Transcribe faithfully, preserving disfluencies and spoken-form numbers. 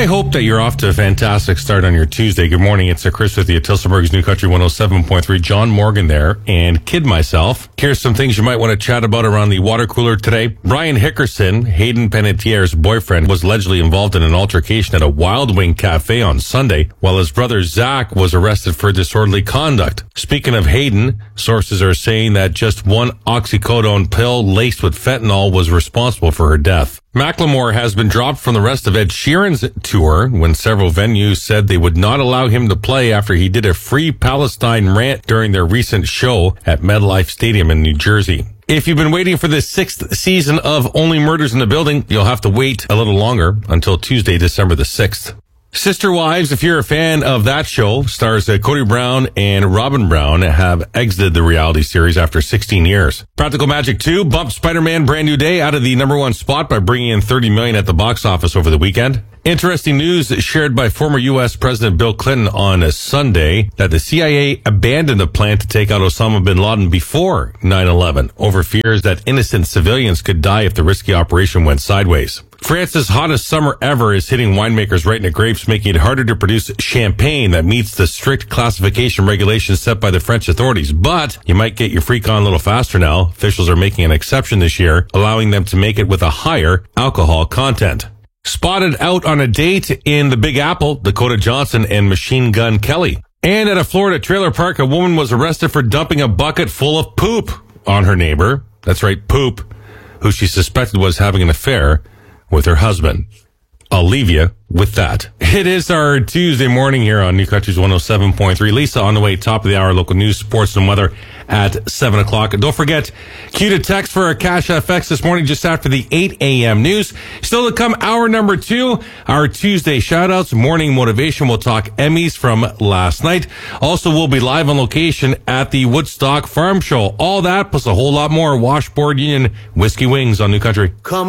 I hope that you're off to a fantastic start on your Tuesday. Good morning. It's uh, Chris with you at Tilsonburg's New Country one oh seven point three. John Morgan there, and kid myself. Here's some things you might want to chat about around the water cooler today. Brian Hickerson, Hayden Panettiere's boyfriend, was allegedly involved in an altercation at a Wild Wing cafe on Sunday, while his brother Zach was arrested for disorderly conduct. Speaking of Hayden, sources are saying that just one oxycodone pill laced with fentanyl was responsible for her death. Macklemore has been dropped from the rest of Ed Sheeran's tour when several venues said they would not allow him to play after he did a Free Palestine rant during their recent show at MetLife Stadium in New Jersey. If you've been waiting for the sixth season of Only Murders in the Building, you'll have to wait a little longer until Tuesday, December the sixth. Sister Wives, if you're a fan of that show, stars uh, Cody Brown and Robin Brown have exited the reality series after sixteen years. Practical Magic two bumped Spider-Man Brand New Day out of the number one spot by bringing in thirty million dollars at the box office over the weekend. Interesting news shared by former U S President Bill Clinton on a Sunday that the C I A abandoned a plan to take out Osama bin Laden before nine eleven over fears that innocent civilians could die if the risky operation went sideways. France's hottest summer ever is hitting winemakers right in the grapes, making it harder to produce champagne that meets the strict classification regulations set by the French authorities. But you might get your freak on a little faster now. Officials are making an exception this year, allowing them to make it with a higher alcohol content. Spotted out on a date in the Big Apple, Dakota Johnson and Machine Gun Kelly. And at a Florida trailer park, a woman was arrested for dumping a bucket full of poop on her neighbor. That's right, poop, who she suspected was having an affair with her husband. I'll leave you with that. It is our Tuesday morning here on New Country's one oh seven point three. Lisa on the way, top of the hour, local news, sports, and weather at seven o'clock. And don't forget, cue to text for a Cash F X this morning just after the eight a.m. news. Still to come, hour number two, our Tuesday shout-outs, morning motivation. We'll talk Emmys from last night. Also, we'll be live on location at the Woodstock Farm Show. All that plus a whole lot more. Washboard Union Whiskey Wings on New Country. Come